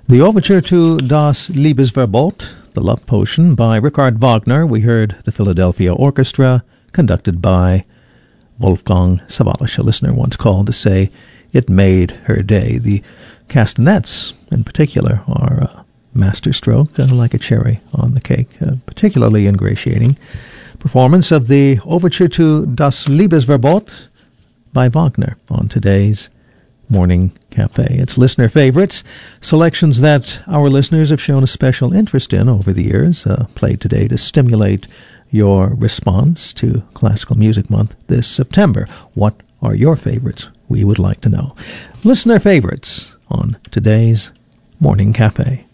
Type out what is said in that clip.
The overture to Das Liebesverbot, The Love Potion, by Richard Wagner. We heard the Philadelphia Orchestra, conducted by Wolfgang Sawallisch. A listener once called to say it made her day. The castanets, in particular, are a masterstroke, like a cherry on the cake. Particularly ingratiating performance of the overture to Das Liebesverbot by Wagner on today's Morning Cafe. It's listener favorites, selections that our listeners have shown a special interest in over the years, played today to stimulate your response to Classical Music Month this September. What are your favorites? We would like to know. Listener favorites on today's Morning Cafe.